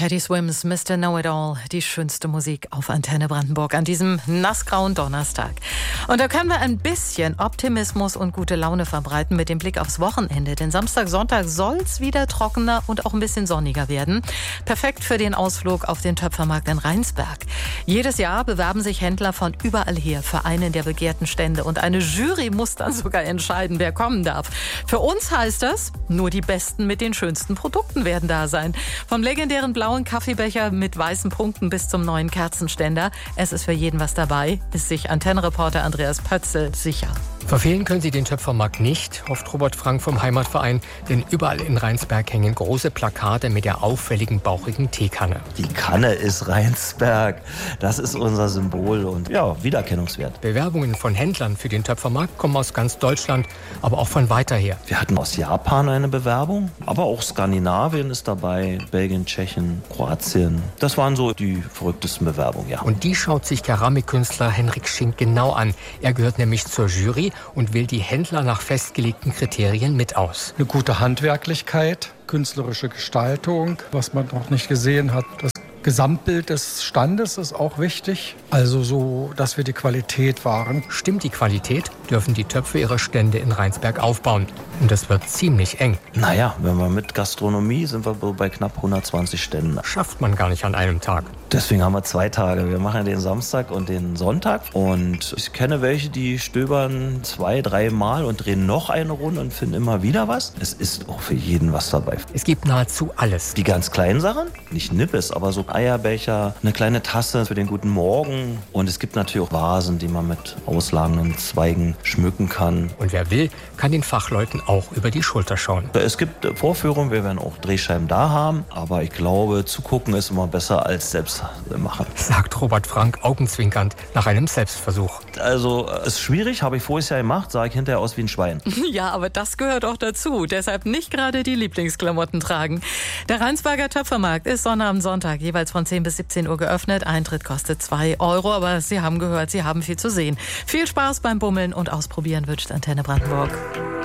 Teddy Swims, Mr. Know-It-All, die schönste Musik auf Antenne Brandenburg an diesem nassgrauen Donnerstag. Und da können wir ein bisschen Optimismus und gute Laune verbreiten mit dem Blick aufs Wochenende. Denn Samstag, Sonntag soll's wieder trockener und auch ein bisschen sonniger werden. Perfekt für den Ausflug auf den Töpfermarkt in Rheinsberg. Jedes Jahr bewerben sich Händler von überall her für einen der begehrten Stände. Und eine Jury muss dann sogar entscheiden, wer kommen darf. Für uns heißt das, nur die Besten mit den schönsten Produkten werden da sein. Vom legendären blauen Kaffeebecher mit weißen Punkten bis zum neuen Kerzenständer. Es ist für jeden was dabei, ist sich Antennenreporter Andreas Pötzl sicher. Verfehlen können Sie den Töpfermarkt nicht, hofft Robert Frank vom Heimatverein, denn überall in Rheinsberg hängen große Plakate mit der auffälligen, bauchigen Teekanne. Die Kanne ist Rheinsberg, das ist unser Symbol und ja, Wiedererkennungswert. Bewerbungen von Händlern für den Töpfermarkt kommen aus ganz Deutschland, aber auch von weiter her. Wir hatten aus Japan eine Bewerbung, aber auch Skandinavien ist dabei, Belgien, Tschechien, Kroatien. Das waren so die verrücktesten Bewerbungen, ja. Und die schaut sich Keramikkünstler Henrik Schink genau an. Er gehört nämlich zur Jury und wählt die Händler nach festgelegten Kriterien mit aus. Eine gute Handwerklichkeit, künstlerische Gestaltung, was man noch nicht gesehen hat. Das Gesamtbild des Standes ist auch wichtig, also so, dass wir die Qualität wahren. Stimmt die Qualität, dürfen die Töpfe ihre Stände in Rheinsberg aufbauen. Und das wird ziemlich eng. Naja, wenn wir mit Gastronomie sind wir bei knapp 120 Ständen. Schafft man gar nicht an einem Tag. Deswegen haben wir 2 Tage. Wir machen den Samstag und den Sonntag. Und ich kenne welche, die stöbern 2-3 Mal und drehen noch eine Runde und finden immer wieder was. Es ist auch für jeden was dabei. Es gibt nahezu alles. Die ganz kleinen Sachen, nicht Nippes, aber so Eierbecher, eine kleine Tasse für den guten Morgen. Und es gibt natürlich auch Vasen, die man mit ausladenden Zweigen schmücken kann. Und wer will, kann den Fachleuten auch über die Schulter schauen. Es gibt Vorführungen, wir werden auch Drehscheiben da haben. Aber ich glaube, zugucken ist immer besser als selbst machen. Sagt Robert Frank augenzwinkernd nach einem Selbstversuch. Also, es ist schwierig, habe ich voriges Jahr gemacht, sah ich hinterher aus wie ein Schwein. Ja, aber das gehört auch dazu. Deshalb nicht gerade die Lieblingsklamotten tragen. Der Rheinsberger Töpfermarkt ist Sonnabend, Sonntag jeweils von 10 bis 17 Uhr geöffnet. Eintritt kostet 2 €, aber Sie haben gehört, Sie haben viel zu sehen. Viel Spaß beim Bummeln und Ausprobieren wünscht Antenne Brandenburg.